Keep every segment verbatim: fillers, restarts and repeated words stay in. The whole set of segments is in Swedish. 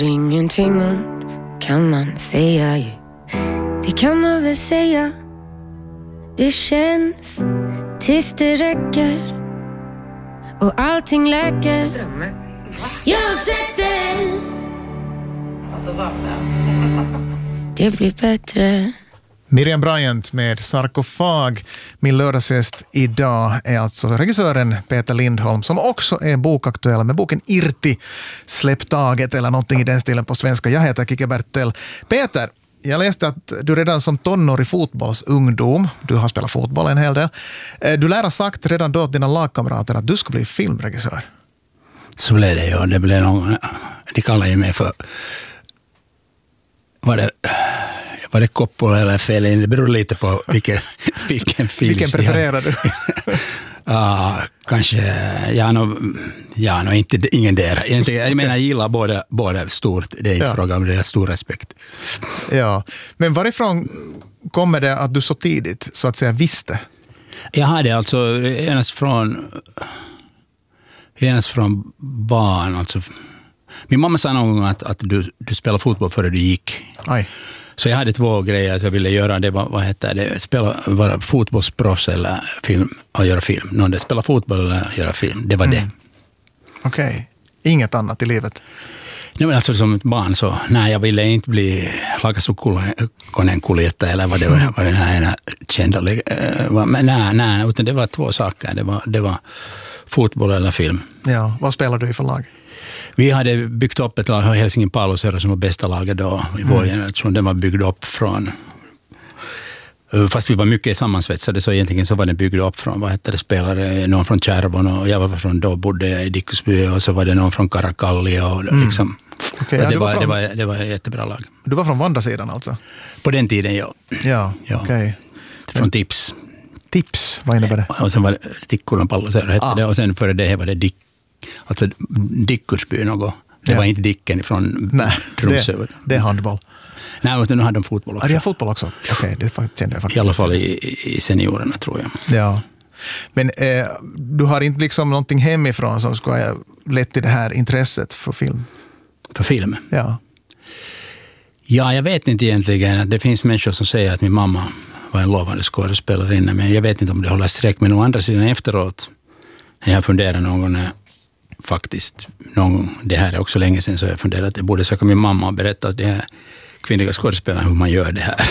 Ingenting ont kan man säga ju. Det kan man väl säga. Det känns tills det räcker. Och allting läker. Jag har sett det. Alltså varför? Det blir bättre. Miriam Bryant med Sarkofag. Min lördagsgäst idag är alltså regissören Peter Lindholm, som också är bokaktuell med boken Irti, släpptaget eller någonting i den stilen på svenska. Jag heter Kike Bertel. Peter, jag läste att du redan som tonårig fotbollsungdom, du har spelat fotboll en hel del, du lär ha sagt redan då till dina lagkamrater att du ska bli filmregissör. Så blev det ju. Det blev någon, de kallar ju mig för, var det... Var det Coppola eller Fellini? Det beror lite på vilken, vilken film. Vilken prefererar du? Ja, kanske, ja, no, ja no, inte, ingen där. Egentligen, jag menar, jag gillar båda, båda stort. Det är inte ja. fråga om det, är stor respekt. Ja, men varifrån kommer det att du så tidigt, så att säga, visste? Jag hade alltså enast från, enast från barn, alltså. Min mamma sa någon gång att, att du, du spelar fotboll före du gick. Aj. Så jag hade två grejer att jag ville göra. Det var, vad heter det, spela, vara fotbollsproffs eller film, och göra film. Någon det spela fotboll eller göra film. Det var mm. det. Okej. Okay. Inget annat i livet? Nej, men alltså som ett barn så, nej, jag ville inte bli Lakasukonen-kuljetta eller vad det var, vad den här kända. Men nej, nej, utan det var två saker. Det var, det var fotboll eller film. Ja, vad spelar du i för lag? Vi hade byggt upp ett lag, Helsingin Palloseura, som var bästa laget då i vår mm. generation. Den var byggd upp från, fast vi var mycket sammansvetsade, så egentligen så var den byggd upp från, vad hette det, spelare, någon från Kärvon, och jag var från, då bodde jag i Dickusby, och så var det någon från Karakalli och mm. liksom, okay, ja, det, var, var från, det, var, det var ett jättebra lag. Du var från Vandasidan alltså? På den tiden, ja. Ja, ja. okej. Okay. Från Tips. Tips, vad innebär det? Och sen var det Tikkulan Palloseura hette ah. det, och sen före det var det Dick, alltså Dickusby något. Det ja. var inte Dicken från Tromsö. Det, det är handboll. Nej, utan nu hade de fotboll också. Ja, de har fotboll också? Okej, okay, det kände jag faktiskt. I alla fall i, i seniorerna, tror jag. Ja. Men eh, du har inte liksom någonting hemifrån som ska ha lett till det här intresset för film? För film? Ja. Ja, jag vet inte egentligen. Det finns människor som säger att min mamma var en lovande skådespelarinna, men jag vet inte om det håller sträck. Men å andra sidan efteråt, jag har funderat någon gång faktiskt, någon, det här är också länge sedan, så jag funderat att jag borde söka min mamma och berätta att det här kvinnliga skådespelarna hur man gör det här.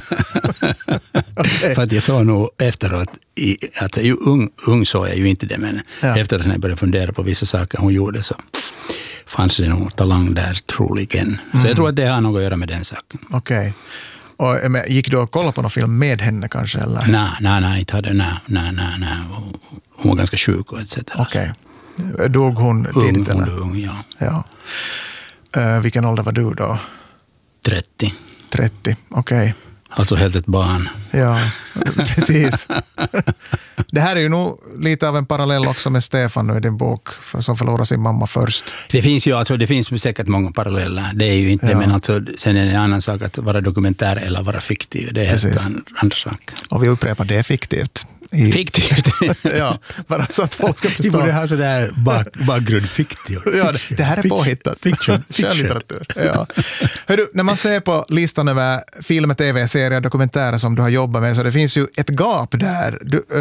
Okay. För att jag sa nog efteråt, i, att jag, ung, ung så jag ju inte det, men ja. efteråt när jag började fundera på vissa saker hon gjorde, så fanns det nog talang där troligen. Mm. Så jag tror att det har något att göra med den saken. Okej. Okay. Och men, gick du och kollade på någon film med henne kanske? Eller? Nej, nej, nej, inte hade, nej, nej, nej, nej. Hon var ganska sjuk och et cetera. Okej. Okay. Dog hon tidigt? Ung, hon ung, ja. ja. Uh, vilken ålder var du då? trettio. trettio, okej. Okay. Alltså helt ett barn. Ja, precis. Det här är ju nog lite av en parallell också med Stefan nu i din bok, som förlorar sin mamma först. Det finns ju alltså, det finns säkert många paralleller. Det är ju inte, ja. men alltså, sen är det en annan sak att vara dokumentär eller vara fiktiv. Det är precis. helt en andra sak. Och vi upprepar, det är fiktivt. I... Fiktivt? Ja, bara så att folk ska förstå. Vi borde ha sådär bak, bakgrund fiktiv. Ja, det, det här är påhittat. Fiction. Litteratur. Ja. Hör du, när man ser på listan över film, tv-serier, dokumentärer som du har jobbat med, så det finns ju ett gap där. Du,